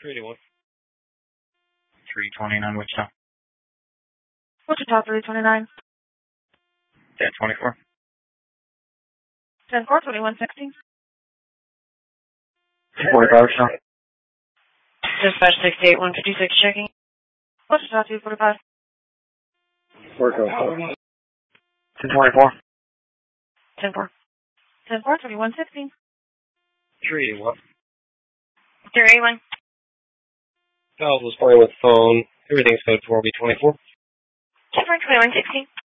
381. 329 Wichita. Wichita 329. 1024. 10-4, 2160. 245 Wichita. Dispatch 68, 156 checking. Wichita 245. Work out. 1024. 10-4. 10-4, 2160. 381. 381. Valve was playing with the phone. Everything's code 4B24. 2160.